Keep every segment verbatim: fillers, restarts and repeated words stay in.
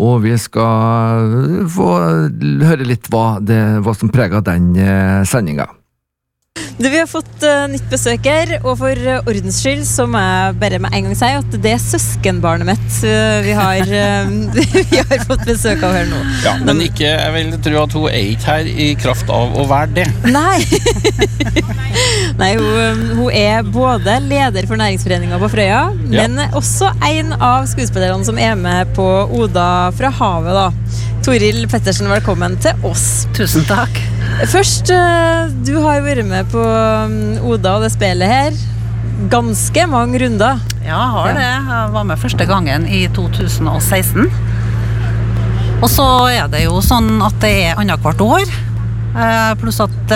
og vi skal få høre litt hva, det, hva som preger den sendingen. Du, vi har fått uh, nytt besøk her, og for uh, ordens skyld så må jeg bare med en gang si at det er søskenbarnet mitt uh, vi, har, uh, vi har fått besøk av her nå. Ja, men ikke, jeg vil tro at hun er ikke her i kraft av å være det. Nei, Nei hun, hun er både leder for næringsforeningen på Frøya, ja. Men også en av skuespillerne som er med på Oda fra havet da. Toril Pettersen, velkommen til oss. Tusen takk. Først, du har vært med på Oda og det spillet her ganske mange runder. Ja, jeg har det. Jeg var med første gangen i to tusen og seksten. Og så er det jo sånn at det er annethvert år. Pluss at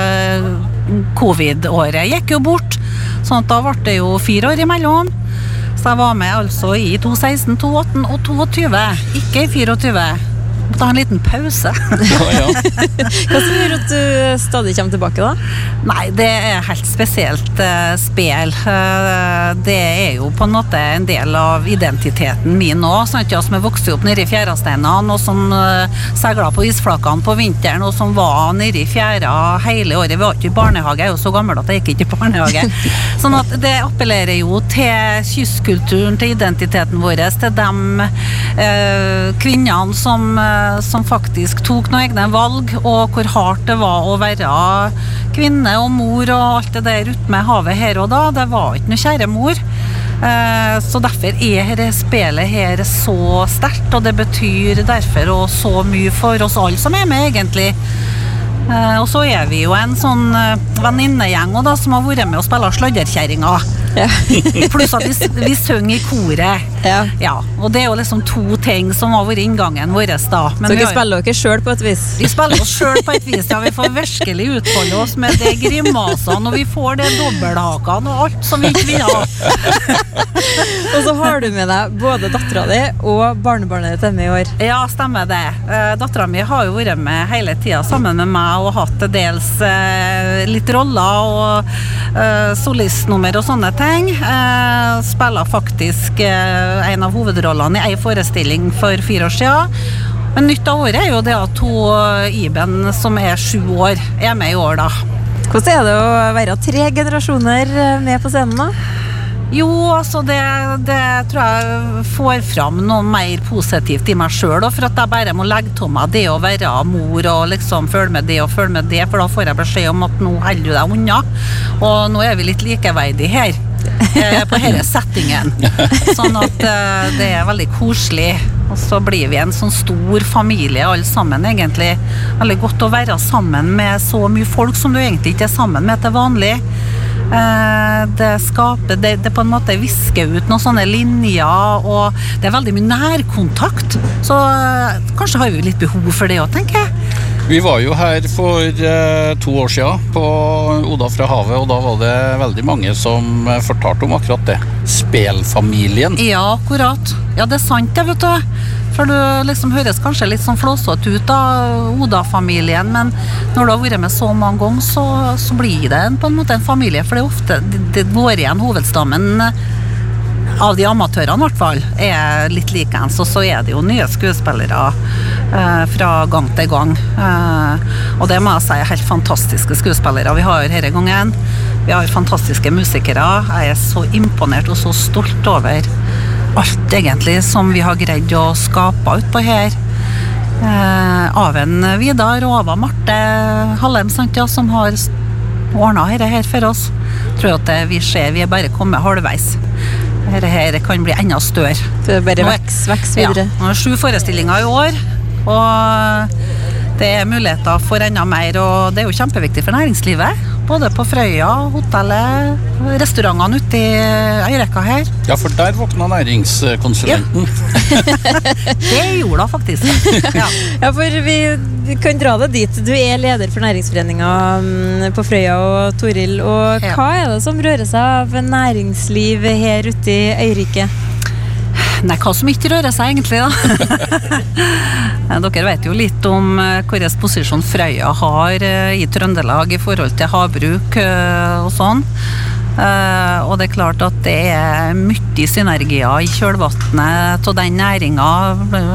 covid-året gikk jo bort. Sånn at da ble det jo fire år imellom. Så jeg var med altså i to seksten, to atten og to tjue. Ikke i fireogtyve. Måtte ha en liten pause. Ja, ja. Hva som gjør at du stadig kommer tilbake da? Nei, det er helt spesielt uh, spel. Uh, det er jo på en måte en del av identiteten min nå. Sånn at jeg som er vokst opp nede i fjæresteinene, og som uh, seglet på isflakene på vinteren, og som var nede i fjæra hele året. Vi var ikke i barnehage, jeg er jo så gammel at jeg gikk ikke i barnehage. Sånn at det appellerer jo til kystkulturen, til identiteten vår, til de uh, kvinnene som uh, som faktisk tok noen egne valg, og hvor hardt det var å være kvinne og mor og alt det der ute med havet her og da. Det var ikke noe kjære mor. Så derfor er dette spillet her så sterkt, og det betyr derfor også så mye for oss alle som er med egentlig. Og så er vi jo en sånn venninnegjeng og da, som har vært med å spille sladderkjæringer. Ja. Pluss at vi, vi synger i koret. Ja. Ja, og det er jo liksom to ting som har vært inngangen vår da. Men så dere spiller dere selv på et vis? Vi spiller oss selv på et vis, ja. Vi får virkelig utfolde oss med det grimasene, og vi får det dobbelthakene og alt som vi ikke vil ha. Og så har du med deg både datteren din og barnebarnet ditt med i år. Ja, stemmer det. Datteren min har jo vært med hele tiden sammen med meg og hatt dels eh, litt roller og eh, solistnummer og sånne ting. Eh, spiller faktisk eh, en av hovedrollene i en forestilling for fire år siden. Men nytt av året er jo det at hun, Iben, som er sju år, er med i år da. Hvordan er det å være tre generasjoner med på scenen da? Jo, altså det, det tror jeg får fram noe mer positivt i meg selv, for at jeg bare må legge til meg det å være mor og liksom følge med det og følge med det, for da får jeg beskjed om at nå holder du deg unna, og nå er vi litt likeverdige her eh, på hele settingen, sånn at eh, det er veldig koselig, og så blir vi en sånn stor familie alle sammen egentlig. Veldig godt å være sammen med så mye folk som du egentlig ikke er sammen med til vanlig. Det skaper, det, det på en måte visker ut noen sånne linjer, og det er veldig mye nærkontakt, så kanskje har vi litt behov for det også, tenker jeg. Vi var jo her for eh, to år siden på Oda fra havet, og da var det veldig mange som fortalte om akkurat det. Spelfamilien. Ja, akkurat. Ja, det er sant det, vet du. For du liksom høres kanskje litt sånn flåsått ut av Oda-familien, men når du har vært med så mange ganger, så, så blir det en, på en måte en familie, for det er ofte, det, det går igjen hovedstammen av de amatørene i hvert fall, er litt likens, og så er det jo nye skuespillere eh, fra gang til gang. Eh, og det må jeg si er helt fantastiske skuespillere vi har her i gangen. Vi har fantastiske musikere. Jeg er så imponert og så stolt over alt egentlig som vi har greid å skape ut på her. Eh, Aven Vidar og Ava Marte Hallem, sant, ja, som har ordnet dette her for oss. Jeg tror at det vi ser, vi er bare kommet halvveis. Dette her kan bli enda større. Det er bare veks, veks videre. Ja, nå er sju forestillinger i år, og det er muligheter for enda mer, og det er jo kjempeviktig for næringslivet. Både på Frøya, hotellet, restaurantene ute i Øyrekka her. Ja, for der våkna næringskonsulenten. Ja. Det gjorde da faktisk. Ja, ja, for vi, vi kan dra det dit. Du er leder for næringsforeningen på Frøya og Toril, og ja. Hva er det som rører seg av næringsliv her ute i Øyriket? Nei, hva som ikke rører seg egentlig da. Dere vet jo litt om hvordan posisjon Frøya har i Trøndelag i forhold til havbruk og sånn. Og det er klart at det er mye synergier i kjølvattnet av den næringen.